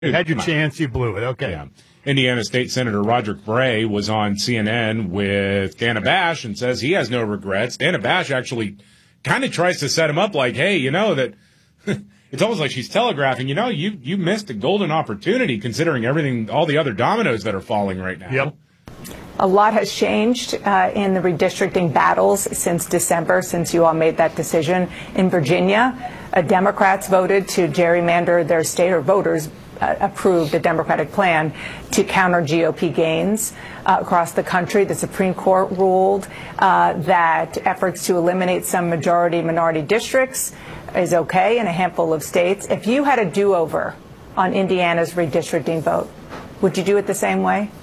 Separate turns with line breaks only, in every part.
You had your chance, you blew it. Okay.
Yeah. Indiana State Senator Roderick Bray was on CNN with Dana Bash and says he has no regrets. Dana Bash actually kind of tries to set him up like, hey, that it's almost like she's telegraphing, you missed a golden opportunity considering everything, all the other dominoes that are falling right now.
Yep.
A lot has changed in the redistricting battles since December, since you all made that decision. In Virginia, Democrats voted to gerrymander their state, or voters approved a Democratic plan to counter GOP gains across the country. The Supreme Court ruled that efforts to eliminate some majority-minority districts is okay in a handful of states. If you had a do-over on Indiana's redistricting vote, would you do it the same way?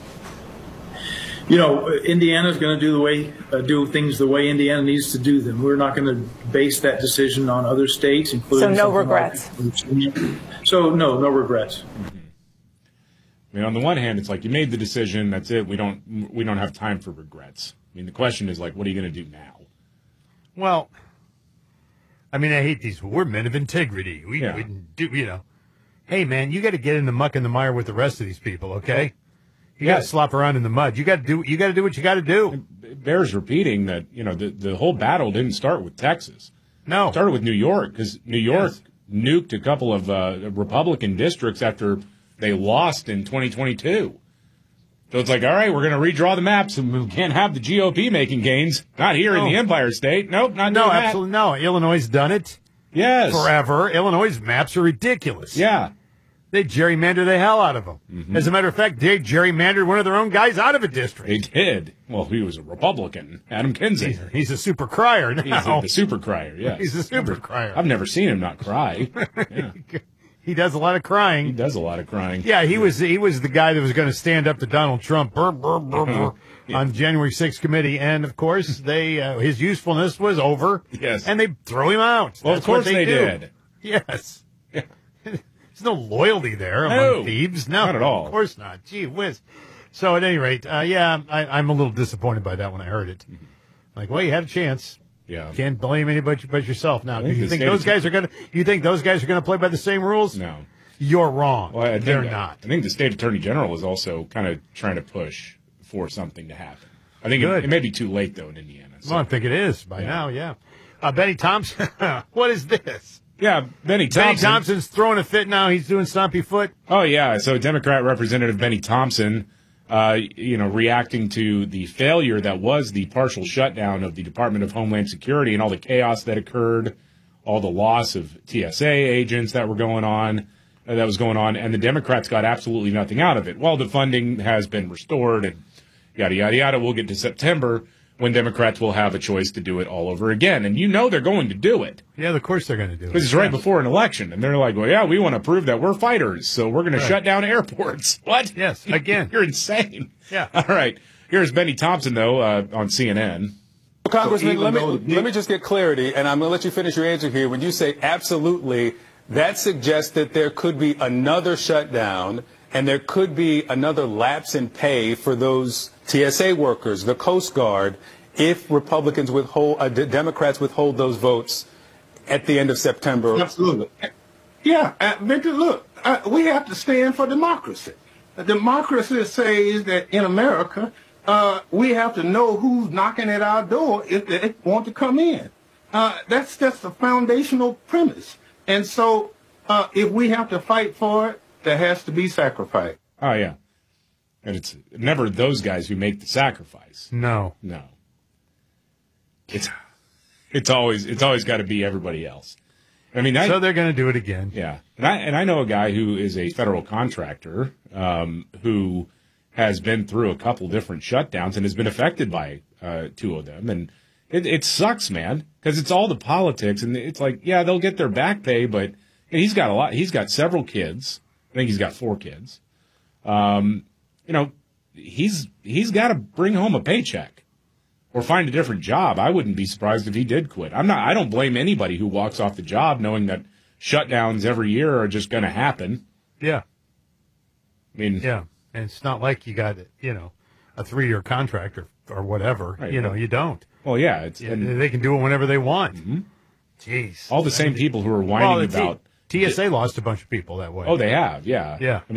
Indiana's going to do things the way Indiana needs to do them. We're not going to base that decision on other states, including.
So no regrets.
So no regrets.
I mean, on the one hand, it's like you made the decision. That's it. We don't have time for regrets. I mean, the question is like, what are you going to do now?
Well, I mean, I hate these. We're men of integrity. We do. Hey, man, you got to get in the muck and the mire with the rest of these people, okay? You got to slop around in the mud. You got to do what you got to do.
It bears repeating that, the whole battle didn't start with Texas.
No.
It started with New York, because New York nuked a couple of Republican districts after they lost in 2022. So it's like, all right, we're going to redraw the maps, and we can't have the GOP making gains. Not here in the Empire State. Nope, not doing that.
Absolutely no. Illinois has done it.
Yes.
Forever. Illinois' maps are ridiculous.
Yeah.
They gerrymandered the hell out of them.
Mm-hmm.
As a matter of fact, they gerrymandered one of their own guys out of a district.
They did. Well, he was a Republican, Adam Kinzinger.
He's a super crier now.
He's the super crier, yes.
He's a super crier.
I've never seen him not cry. Yeah.
He does a lot of crying.
He does a lot of crying.
Yeah, he was the guy that was going to stand up to Donald Trump on January 6th committee, and of course his usefulness was over.
Yes,
and they throw him out.
Well,
That's
of course
what they
did.
Yes. Yeah. There's no loyalty there among thieves. No,
not at all.
Of course not. Gee whiz. So at any rate, I'm a little disappointed by that when I heard it. Like, well, you had a chance.
Yeah.
Can't blame anybody but yourself now. You think those guys are gonna play by the same rules?
No.
You're wrong.
Well,
they're not.
I think the state attorney general is also kind of trying to push for something to happen. I think it may be too late though in Indiana. So.
Well, I think it is by now. Yeah. Benny Thompson. What is this?
Yeah, Benny
Thompson's throwing a fit now. He's doing stompy foot.
Oh yeah. So Democrat Representative Benny Thompson. Reacting to the failure that was the partial shutdown of the Department of Homeland Security and all the chaos that occurred, all the loss of TSA agents that was going on, and the Democrats got absolutely nothing out of it. Well, the funding has been restored and yada, yada, yada. We'll get to September when Democrats will have a choice to do it all over again. And they're going to do it.
Yeah, of course they're going to do it.
Because it's right before an election. And they're like, well, yeah, we want to prove that we're fighters, so we're going to shut down airports. What?
Yes, again.
You're insane.
Yeah.
All right. Here's Benny Thompson, though, on CNN.
Congressman, let me just get clarity, and I'm going to let you finish your answer here. When you say absolutely, that suggests that there could be another shutdown and there could be another lapse in pay for those TSA workers, the Coast Guard, if Republicans Democrats withhold those votes at the end of September.
Absolutely. Yeah, Victor, look, we have to stand for democracy. Democracy says that in America, we have to know who's knocking at our door if they want to come in. That's just a foundational premise. And so if we have to fight for it, there has to be sacrifice.
Oh, yeah. And it's never those guys who make the sacrifice.
No.
It's always got to be everybody else. I mean,
so they're going to do it again.
Yeah, and I know a guy who is a federal contractor who has been through a couple different shutdowns and has been affected by two of them, and it sucks, man, because it's all the politics, and it's like, yeah, they'll get their back pay, but he's got a lot. He's got several kids. I think he's got 4 kids. He's got to bring home a paycheck or find a different job. I wouldn't be surprised if he did quit. I don't blame anybody who walks off the job knowing that shutdowns every year are just going to happen.
Yeah.
I mean,
yeah. And it's not like you got, a 3-year contract or whatever.
Right,
you don't.
Well, yeah.
They can do it whenever they want.
Mm-hmm.
Jeez.
All the same people who are whining about,
TSA lost a bunch of people that way.
Oh, they have, yeah.
Yeah.